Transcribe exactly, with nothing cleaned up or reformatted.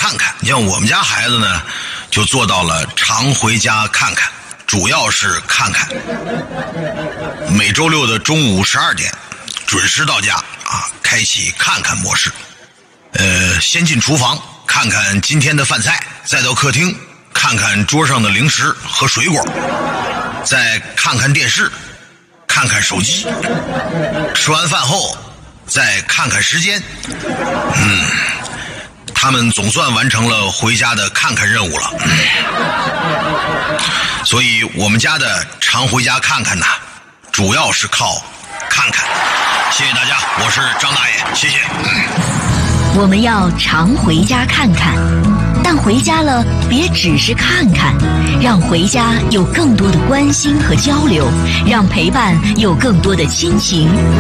看看。你像我们家孩子呢，就做到了常回家看看，主要是看看。每周六的中午十二点准时到家啊，开启看看模式。呃，先进厨房看看今天的饭菜，再到客厅看看桌上的零食和水果，再看看电视，看看手机。吃完饭后再看看时间。嗯，他们总算完成了回家的看看任务了。所以我们家的常回家看看呢，主要是靠看看。谢谢大家，我是张大爷，谢谢。 我们要常回家看看，但回家了别只是看看，让回家有更多的关心和交流，让陪伴有更多的亲情